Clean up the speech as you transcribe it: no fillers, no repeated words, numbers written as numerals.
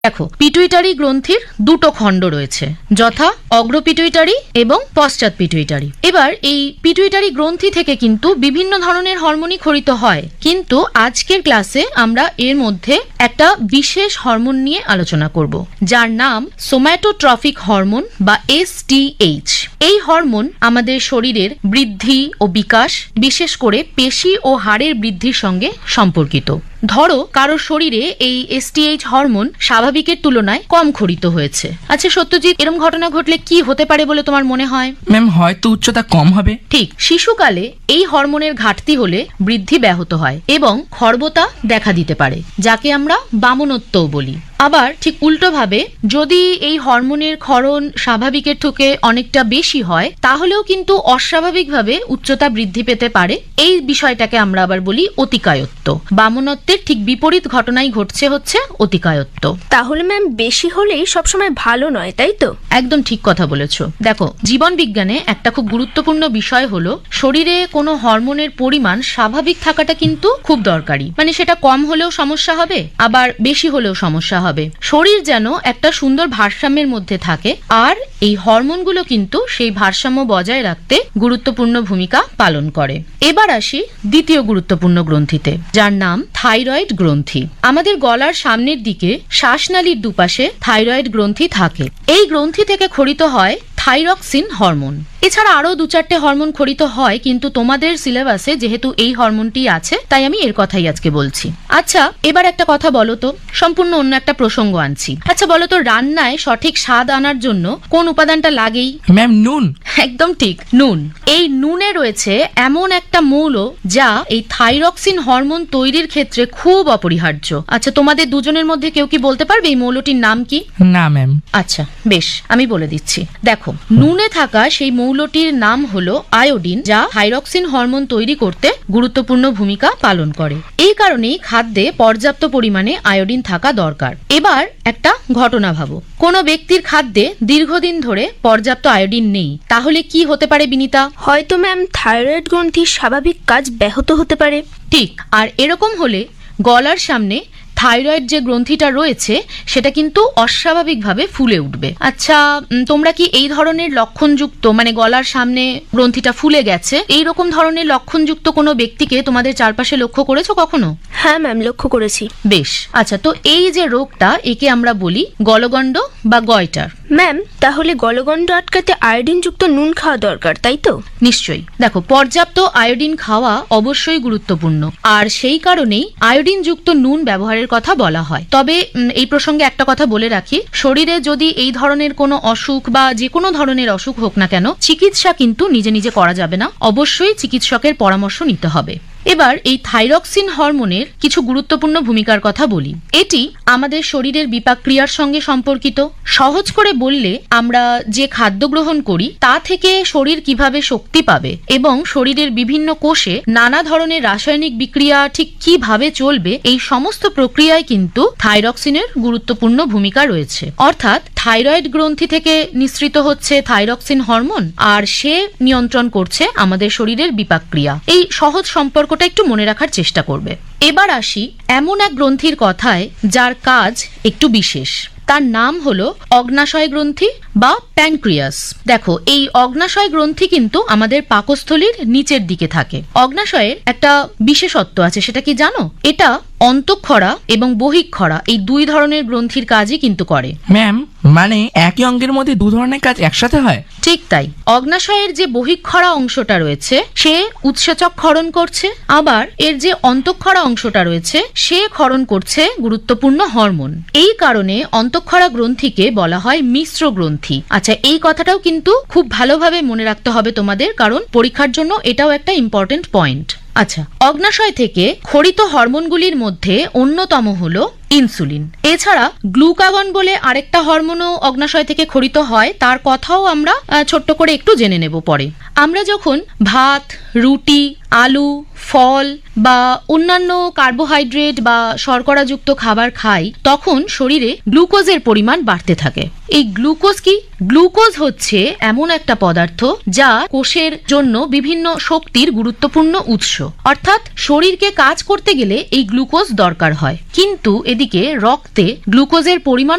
দেখো, পিটুইটারি গ্রন্থির দুটো খণ্ড রয়েছে, যথা অগ্রপিটুইটারি এবং পশ্চাৎ পিটুইটারি। এবার এই পিটুইটারি গ্রন্থি থেকে কিন্তু বিভিন্ন ধরনের হরমোনই ক্ষরিত হয়, কিন্তু আজকের ক্লাসে আমরা এর মধ্যে একটা বিশেষ হরমোন নিয়ে আলোচনা করব, যার নাম সোম্যাটোট্রফিক হরমোন বা STH। এই হরমোন আমাদের শরীরের বৃদ্ধি ও বিকাশ, বিশেষ করে পেশি ও হাড়ের বৃদ্ধির সঙ্গে সম্পর্কিত। ধরো কারো শরীরে এই STH হরমোন স্বাভাবিকের তুলনায় কম ক্ষরিত হয়েছে। আচ্ছা সত্যজিৎ, এরকম ঘটনা ঘটলে কি হতে পারে বলে তোমার মনে হয়? ম্যাম, হয়তো উচ্চতা কম হবে। ঠিক, শিশুকালে এই হরমোনের ঘাটতি হলে বৃদ্ধি ব্যাহত হয় এবং খর্বতা দেখা দিতে পারে, যাকে আমরা বামনত্বও বলি। আবার ঠিক উল্টোভাবে যদি এই হরমোনের ক্ষরণ স্বাভাবিকের থেকে অনেকটা বেশি হয়, তাহলেও কিন্তু অস্বাভাবিকভাবে উচ্চতা বৃদ্ধি পেতে পারে। এই বিষয়টাকে আমরা আবার বলি অতিকায়ত্ব। বামনত্বের ঠিক বিপরীত ঘটনাই ঘটছে হচ্ছে অতিকায়ত্ব। তাহলে ম্যাম বেশি হলেই সবসময় ভালো নয়, তাই তো? একদম ঠিক কথা বলেছো। দেখো, জীবন বিজ্ঞানে একটা খুব গুরুত্বপূর্ণ বিষয় হলো শরীরে কোনো হরমোনের পরিমাণ স্বাভাবিক থাকাটা কিন্তু খুব দরকারি। মানে সেটা কম হলেও সমস্যা হবে, আবার বেশি হলেও সমস্যা হবে। শরীর যেন একটা সুন্দর ভারসাম্যের মধ্যে থাকে, আর এই হরমোনগুলো কিন্তু সেই ভারসাম্য বজায় রাখতে গুরুত্বপূর্ণ ভূমিকা পালন করে। এবার আসি দ্বিতীয় গুরুত্বপূর্ণ গ্রন্থিতে, যার নাম থাইরয়েড গ্রন্থি। আমাদের গলার সামনের দিকে শ্বাসনালীর দুপাশে থাইরয়েড গ্রন্থি থাকে। এই গ্রন্থি থেকে ক্ষরিত হয় থাইরক্সিন হরমোন। এছাড়া আরো 2-4টে হরমোন ক্ষরিত হয়, কিন্তু তোমাদের সিলেবাসে যেহেতু এই হরমোনটি আছে, তাই আমি এর কথাই আজকে বলছি। আচ্ছা, এবার একটা কথা বলো তো, সম্পূর্ণ অন্য একটা প্রসঙ্গ আনছি। আচ্ছা বলো তো, রান্নায় সঠিক স্বাদ আনার জন্য কোন উপাদানটা লাগেই? ম্যাম, নুন। একদম ঠিক, নুন। এই নুনে রয়েছে এমন একটা মৌল যা এই থাইরক্সিন হরমোন তৈরির ক্ষেত্রে খুব অপরিহার্য। আচ্ছা, তোমাদের দুজনের মধ্যে কেউ কি বলতে পারবে এই মৌলটির নাম কি? না ম্যাম। আচ্ছা বেশ, আমি বলে দিচ্ছি। দেখো, নুনে থাকা সেই মৌলটির নাম হলো আয়োডিন, যা থাইরক্সিন হরমোন তৈরি করতে গুরুত্বপূর্ণ ভূমিকা পালন করে। এই কারণেই খাদ্যে পর্যাপ্ত পরিমাণে আয়োডিন থাকা দরকার। এবার একটা ঘটনা ভাবো, কোনো ব্যক্তির খাদ্যে দীর্ঘদিন ধরে পর্যাপ্ত আয়োডিন নেই, তাহলে কি হতে পারে বিনীতা? হয়তো ম্যাম থাইরয়েড গ্রন্থির স্বাভাবিক কাজ ব্যাহত হতে পারে। ঠিক, আর এরকম হলে গলার সামনে থাইরয়েড যে গ্রন্থিটা রয়েছে সেটা কিন্তু অস্বাভাবিকভাবে ফুলে উঠবে। আচ্ছা, তোমরা কি এই ধরনের লক্ষণযুক্ত, মানে গলার সামনে গ্রন্থিটা ফুলে গেছে, এই রকম ধরনের লক্ষণযুক্ত কোনো ব্যক্তিকে তোমাদের চারপাশে লক্ষ্য করেছো কখনো? হ্যাঁ ম্যাম, লক্ষ্য করেছি। বেশ, আচ্ছা, তো এই যে রোগটা, একে আমরা বলি গলগণ্ড বা গয়টার। ম্যাম, তাহলে গলগণ্ড আটকাতে আয়োডিন যুক্ত নুন খাওয়া দরকার, তাই তো? নিশ্চয়ই। দেখো, পর্যাপ্ত আয়োডিন খাওয়া অবশ্যই গুরুত্বপূর্ণ, আর সেই কারণেই আয়োডিন যুক্ত নুন ব্যবহারের কথা বলা হয়। তবে এই প্রসঙ্গে একটা কথা বলে রাখি, শরীরে যদি এই ধরনের কোনো অসুখ বা যে কোনো ধরনের অসুখ হোক না কেন, চিকিৎসা কিন্তু নিজে নিজে করা যাবে না, অবশ্যই চিকিৎসকের পরামর্শ নিতে হবে। এবার এই থাইরক্সিন হরমোনের কিছু গুরুত্বপূর্ণ ভূমিকার কথা বলি। এটি আমাদের শরীরের বিপাক ক্রিয়ার সঙ্গে সম্পর্কিত। সহজ করে বললে, আমরা যে খাদ্য গ্রহণ করি তা থেকে শরীর কিভাবে শক্তি পাবে এবং শরীরের বিভিন্ন কোষে নানা ধরনের রাসায়নিক বিক্রিয়া ঠিক কিভাবে চলবে, এই সমস্ত প্রক্রিয়ায় কিন্তু থাইরক্সিনের গুরুত্বপূর্ণ ভূমিকা রয়েছে। অর্থাৎ থাইরয়েড গ্রন্থি থেকে নিঃসৃত হচ্ছে থাইরক্সিন হরমোন, আর সে নিয়ন্ত্রণ করছে আমাদের শরীরের বিপাক ক্রিয়া। এই সহজ সম্পর্কটা একটু মনে রাখার চেষ্টা করবে। এবার আসি এমন এক গ্রন্থির কথায় যার কাজ একটু বিশেষ। তার নাম হলো অগ্নাশয় গ্রন্থি বা প্যানক্রিয়াস। দেখো, এই অগ্নাশয় গ্রন্থি কিন্তু আমাদের পাকস্থলীর নিচের দিকে থাকে। অগ্নাশয়ের একটা বিশেষত্ব আছে, সেটা কি জানো? এটা অন্তঃক্ষরা এবং বহিঃক্ষরা এই দুই ধরনের গ্রন্থির কাজই কিন্তু করে। ম্যাম, মানে একই অঙ্গের মধ্যে দু ধরনের কাজ একসাথে হয়? ঠিক তাই। অগ্নাশয়ের যে বহিঃক্ষরা অংশটা রয়েছে সে উৎসেচক ক্ষরণ করছে, আবার এর যে অন্তঃক্ষরা অংশটা রয়েছে সে ক্ষরণ করছে গুরুত্বপূর্ণ হরমোন। এই কারণে অন্তঃক্ষরা গ্রন্থিকে বলা হয় মিশ্র গ্রন্থি। আচ্ছা, এই কথাটাও কিন্তু খুব ভালোভাবে মনে রাখতে হবে তোমাদের, কারণ পরীক্ষার জন্য এটাও একটা ইম্পর্টেন্ট পয়েন্ট। আচ্ছা, অগ্নাশয় থেকে ক্ষরিত হরমোনগুলির মধ্যে অন্যতম হলো ইনসুলিন। এছাড়া গ্লুকাগন বলে আরেকটা হরমোনও অগ্নাশয় থেকে ক্ষরিত হয়, তার কথাও আমরা ছোট্ট করে একটু জেনে নেব পরে। আমরা যখন ভাত, রুটি, আলু, ফল বা অন্যান্য কার্বোহাইড্রেট বা শর্করাযুক্ত খাবার খাই, তখন শরীরে গ্লুকোজের পরিমাণ বাড়তে থাকে। এই গ্লুকোজ কি? গ্লুকোজ হচ্ছে এমন একটা পদার্থ যা কোষের জন্য বিভিন্ন শক্তির গুরুত্বপূর্ণ উৎস। অর্থাৎ শরীরকে কাজ করতে গেলে এই গ্লুকোজ দরকার হয়, কিন্তু এদিকে এদিকে রক্তে গ্লুকোজের পরিমাণ